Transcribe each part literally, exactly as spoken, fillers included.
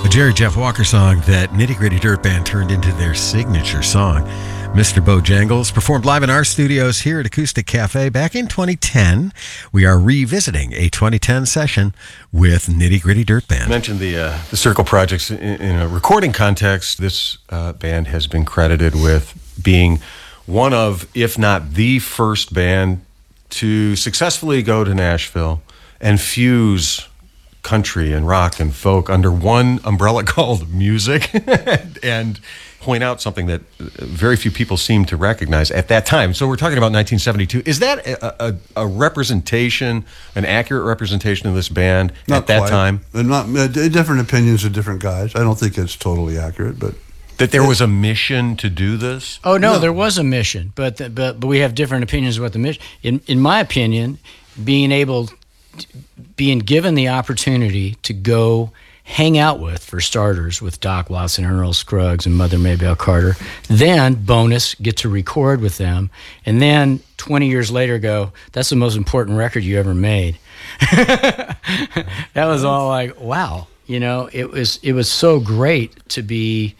Jerry Jeff Walker song that Nitty Gritty Dirt Band turned into their signature song. Mister Bojangles performed live in our studios here at Acoustic Cafe back in twenty ten. We are revisiting a twenty ten session with Nitty Gritty Dirt Band. I mentioned the uh, the Circle Projects in, in a recording context. This uh, band has been credited with being one of, if not the first band to successfully go to Nashville and fuse country and rock and folk under one umbrella called music and point out something that very few people seem to recognize at that time. So we're talking about nineteen seventy-two. Is that a, a, a representation, an accurate representation of this band not at that quite. time? Not uh, different opinions of different guys. I don't think it's totally accurate, but that there was a mission to do this? Oh no, No. there was a mission, but the, but but we have different opinions about the mission. In in my opinion, being able, being given the opportunity to go hang out with, for starters, with Doc Watson, Earl Scruggs, and Mother Maybelle Carter. Then, bonus, get to record with them. And then, twenty years later, go, that's the most important record you ever made. That was all like, wow. You know, it was it was so great to be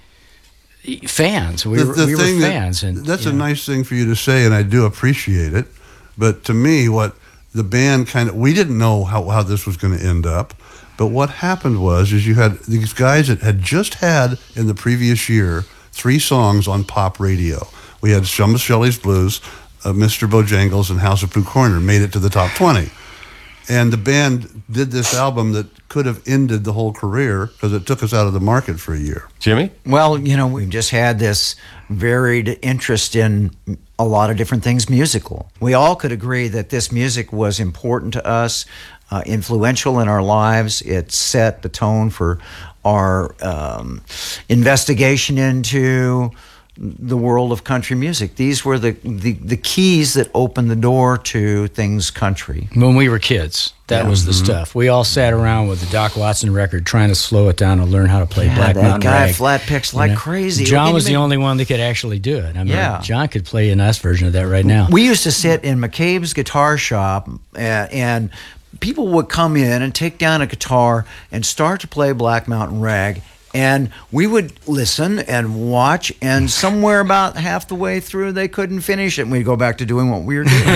fans. We, the, were, the we were thing fans. That, and that's you a know. nice thing for you to say, and I do appreciate it. But to me, what the band kind of, we didn't know how, how this was going to end up. But what happened was, is you had these guys that had just had in the previous year three songs on pop radio. We had Shum Shelley's Blues, uh, Mister Bojangles, and House of Blue Corner made it to the top twenty. And the band did this album that could have ended the whole career because it took us out of the market for a year. Jimmy? Well, you know, we've just had this varied interest in a lot of different things musical. We all could agree that this music was important to us, uh, influential in our lives. It set the tone for our um, investigation into the world of country music. These were the, the, the keys that opened the door to things country. When we were kids, that Yeah. was the Mhm. stuff. We all sat around with the Doc Watson record trying to slow it down and learn how to play Yeah, Black that Mountain guy Rag. flat picks You like know? crazy. John Look, was he the made- only one that could actually do it. I mean, Yeah. John could play a nice version of that right now. We used to sit in McCabe's guitar shop, uh, and people would come in and take down a guitar and start to play Black Mountain Rag, and we would listen and watch, and somewhere about half the way through, they couldn't finish it, and we'd go back to doing what we were doing.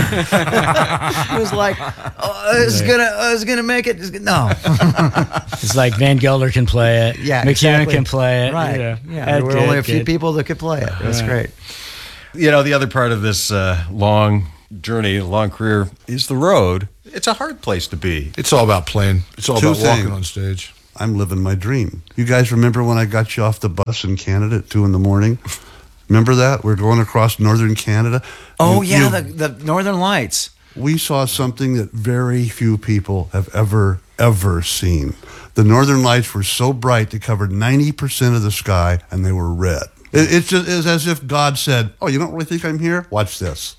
It was like, oh, it's gonna, oh, it's gonna make it. It's gonna, no. It's like Van Gelder can play it. Yeah, McEwen exactly. can play it. Right. You know. Yeah, That there were good, only a few good. people that could play it. It was Right. great. You know, the other part of this uh, long journey, long career, is the road. It's a hard place to be. It's all about playing. It's all Two about walking things. on stage. I'm living my dream. You guys remember when I got you off the bus in Canada at two in the morning? Remember that? We're going across northern Canada. Oh, You- yeah, you- the, the Northern Lights. we saw something that very few people have ever, ever seen. The northern lights were so bright they covered ninety percent of the sky, and they were red. It, it's just it's as if God said, oh, you don't really think I'm here? Watch this.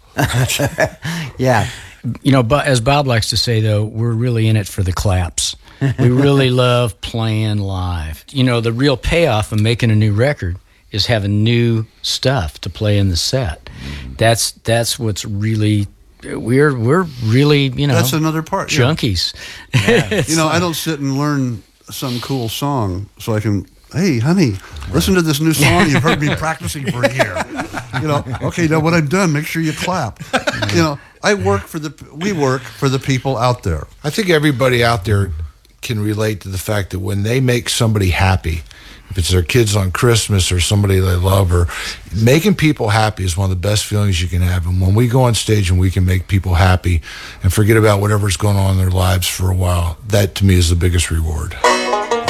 Yeah. You know, but as Bob likes to say, though, we're really in it for the claps. We really love playing live. You know, the real payoff of making a new record is having new stuff to play in the set. That's that's what's really we're we're really you know That's another part. yeah. junkies. You know, I don't sit and learn some cool song so I can, hey, honey, listen to this new song you've heard me practicing for a year. You know, okay, now when I'm done, make sure you clap. You know, I work for the, we work for the people out there. I think everybody out there can relate to the fact that when they make somebody happy, if it's their kids on Christmas or somebody they love, or making people happy is one of the best feelings you can have. And when we go on stage and we can make people happy and forget about whatever's going on in their lives for a while, that to me is the biggest reward.